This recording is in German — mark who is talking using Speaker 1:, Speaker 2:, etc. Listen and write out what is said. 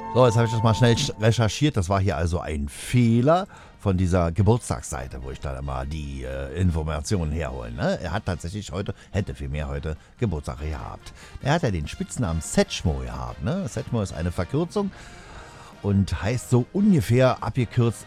Speaker 1: So, jetzt habe ich das mal schnell recherchiert. Das war hier also ein Fehler von dieser Geburtstagsseite, wo ich dann mal die Informationen herholen. Ne? Er hat tatsächlich hätte vielmehr heute Geburtstag gehabt. Er hat ja den Spitznamen Setchmo gehabt. Ne? Setchmo ist eine Verkürzung und heißt so ungefähr abgekürzt